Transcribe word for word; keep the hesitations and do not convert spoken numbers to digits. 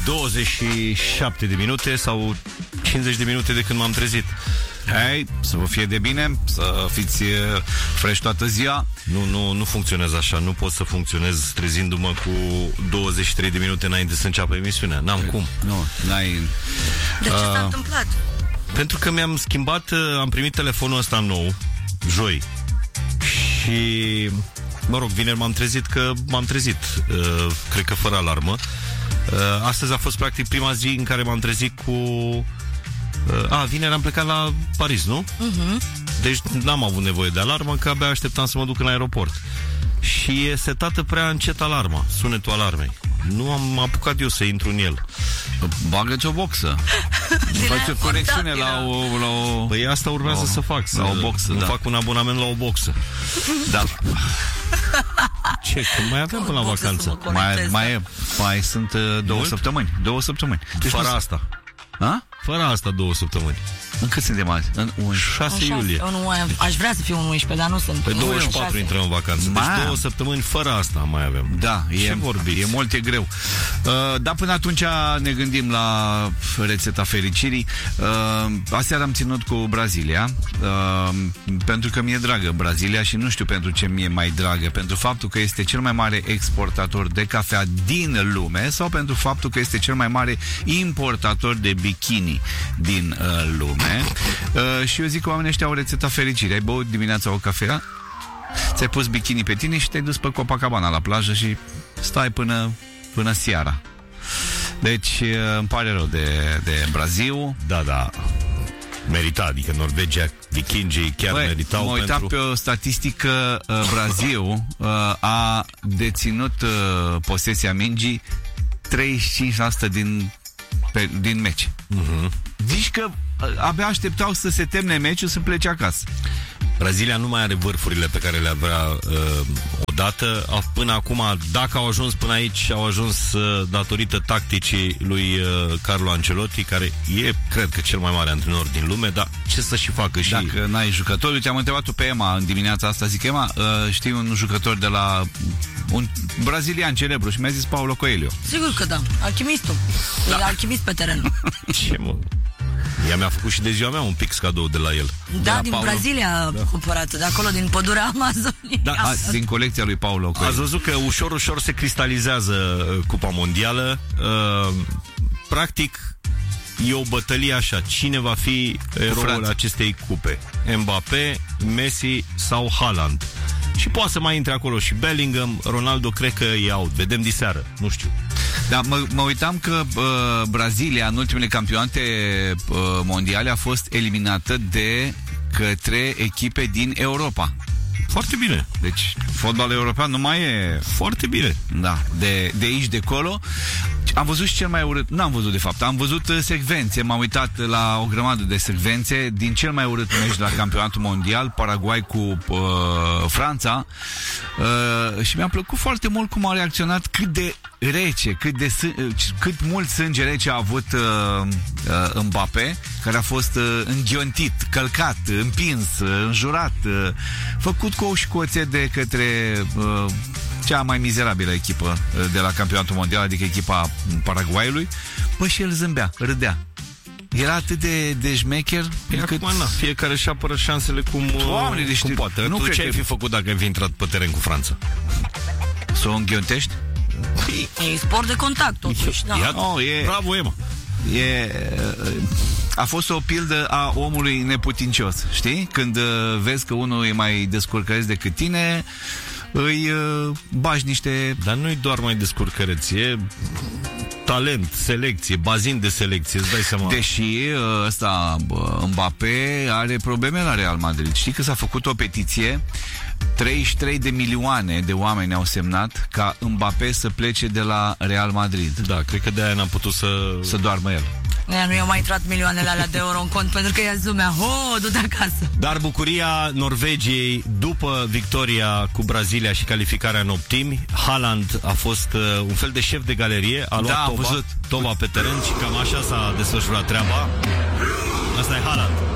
douăzeci și șapte de minute sau cincizeci de minute de când m-am trezit. Hai, să vă fie de bine, să fiți fresh toată ziua. Nu, nu, nu funcționez așa, nu pot să funcționez trezindu-mă cu douăzeci și trei de minute înainte să înceapă emisiunea. N-am cum. Nu, n-ai... De ce uh, s-a întâmplat? Pentru că mi-am schimbat, am primit telefonul ăsta nou, joi. Și, mă rog, vineri m-am trezit că m-am trezit, uh, cred că fără alarmă. Uh, astăzi a fost practic prima zi în care m-am trezit cu... Uh, a, vineri am plecat la Paris, nu? Uh-huh. Deci n-am avut nevoie de alarmă, că abia așteptam să mă duc în aeroport. Și e setată prea încet alarma, sunetul alarmei. Nu am apucat eu să intru în el. Bagă-ți o boxă. Faci o conexiune la o, la o... Păi asta urmează o, să fac. Să la o boxă, da. fac un abonament la o boxă. Da. Ce? Că mai avem până la vacanță. Mai, mai, e, mai sunt uh, două Mult? săptămâni. Două săptămâni. Deci fără asta. A? Fără asta două săptămâni. În cât suntem azi? În șase iulie. Aș vrea să fiu un unsprezece, dar nu sunt. Pe douăzeci și patru intrăm în vacanță. Deci Ma. două săptămâni fără asta mai avem. Da, e, vorbiți? e mult, e greu. uh, Dar până atunci ne gândim la rețeta fericirii. uh, Aseară am ținut cu Brazilia, uh, pentru că mi-e dragă Brazilia. Și nu știu pentru ce mi-e mai dragă. Pentru faptul că este cel mai mare exportator de cafea din lume, sau pentru faptul că este cel mai mare importator de bikini din uh, lume. Uh, și eu zic că oamenii ăștia au rețeta fericirii. Ai băut dimineața o cafea, ți-ai pus bikini pe tine și te-ai dus pe Copacabana la plajă și stai până, până seara. Deci uh, îmi pare rău de, de Brazil. Da, da, merita, adică Norvegia, vikingii chiar Băi, meritau. mă uitam pentru... pe o statistică. uh, Brazil uh, a deținut uh, posesia mingii treizeci și cinci la sută din, pe, din meci. uh-huh. Zici că abia așteptau să se termine meciul să plece acasă. Brazilia nu mai are vârfurile pe care le avea uh, odată. Până acum, dacă au ajuns până aici, au ajuns uh, datorită tacticii lui uh, Carlo Ancelotti, care e, cred că, cel mai mare antrenor din lume, dar ce să și facă și... Dacă n-ai jucători, uite, am întrebat-o pe Emma în dimineața asta, zic, Emma, uh, știi un jucător de la un brazilian celebru? Și mi-a zis Paulo Coelho. Sigur că da, alchimistul. Da. E alchimist pe teren. Ce mă... Ea mi-a făcut și de ziua mea un pix cadou de la el. Da, de la din Paulo. Brazilia da. Cumpărat, de acolo, din pădurea Amazoniei. Da, a, din colecția lui Paulo Coelho. Ați văzut că ușor, ușor se cristalizează Cupa Mondială. uh, Practic e o bătălie așa. Cine va fi eroul acestei cupe? Mbappé, Messi sau Haaland? Și poate să mai intre acolo și Bellingham. Ronaldo cred că e out. Vedem diseară, nu știu. Da, mă, mă uitam că uh, Brazilia în ultimele campionate uh, mondiale a fost eliminată de către echipe din Europa. Foarte bine. Deci fotbalul european nu mai e... Foarte bine. Da, de, de aici, de acolo. Am văzut și cel mai urât... N-am văzut, de fapt. Am văzut uh, secvențe. M-am uitat la o grămadă de secvențe din cel mai urât meci la campionatul mondial, Paraguay cu uh, Franța. Uh, și mi-a plăcut foarte mult cum a reacționat, cât de rece, cât, de sân- cât mult sânge rece a avut uh, uh, Mbappé, care a fost uh, înghiontit, călcat, împins, uh, înjurat, uh, făcut cu și cu oțet de către uh, cea mai mizerabilă echipă uh, de la campionatul mondial, adică echipa Paraguayului. Păi și el zâmbea, râdea. Era atât de, de șmecher încât... Acum, na, fiecare își apără șansele cum, Doamne, deci cum poate. Nu tu cred ce ai că... fi făcut dacă ai fi intrat pe teren cu Franța? Să o înghiontești? E sport de contact, totuși. Da. Iată, oh, e... Bravo, Emma. E... A fost o pildă a omului neputincios, știi? Când uh, vezi că unul e mai descurcăreț decât tine, îi uh, bagi niște... Dar nu-i doar mai descurcăreț, e talent, selecție, bazin de selecție, îți dai seama. Deși uh, ăsta, uh, Mbappé are probleme la Real Madrid. Știi că s-a făcut o petiție, treizeci și trei de milioane de oameni au semnat ca Mbappé să plece de la Real Madrid. Da, cred că de-aia n-am putut să... Să doarmă el. Nu i-au mai intrat milioanele alea de euro în cont, pentru că ea zumea, ho, du-te acasă. Dar bucuria Norvegiei după victoria cu Brazilia și calificarea în optimi, Haaland a fost uh, un fel de șef de galerie, a luat da, toba, toba pe teren și cam așa s-a desfășurat treaba. Asta e Haaland.